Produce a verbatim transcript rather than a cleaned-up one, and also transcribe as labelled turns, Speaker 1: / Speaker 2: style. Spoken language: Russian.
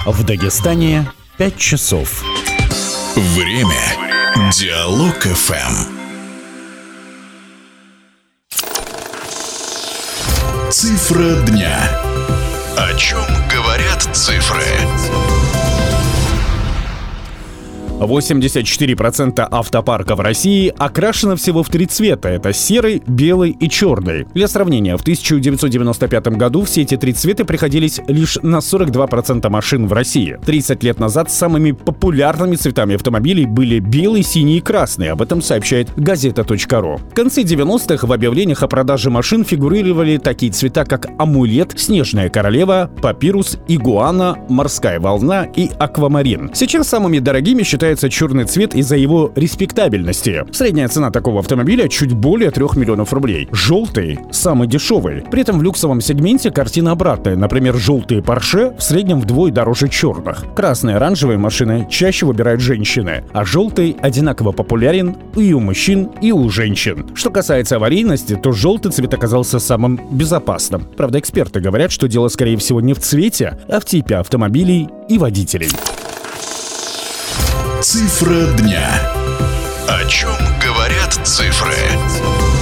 Speaker 1: В Дагестане пять часов.
Speaker 2: Время. Диалог эф эм. Цифра дня. О чем говорят цифры?
Speaker 1: восемьдесят четыре процента автопарка в России окрашено всего в три цвета. Это серый, белый и черный. Для сравнения, в тысяча девятьсот девяносто пятом году все эти три цвета приходились лишь на сорок два процента машин в России. тридцать лет назад самыми популярными цветами автомобилей были белый, синий и красный. Об этом сообщает газета точка ру. В конце девяностых в объявлениях о продаже машин фигурировали такие цвета, как амулет, снежная королева, папирус, игуана, морская волна и аквамарин. Сейчас самыми дорогими считаются черный цвет из-за его респектабельности. Средняя цена такого автомобиля чуть более трех миллионов рублей. Желтый – самый дешевый. При этом в люксовом сегменте картина обратная. Например, желтые Porsche в среднем вдвое дороже черных. Красные и оранжевые машины чаще выбирают женщины, а желтый одинаково популярен и у мужчин, и у женщин. Что касается аварийности, то желтый цвет оказался самым безопасным. Правда, эксперты говорят, что дело, скорее всего, не в цвете, а в типе автомобилей и водителей.
Speaker 2: Цифра дня. О чем говорят цифры?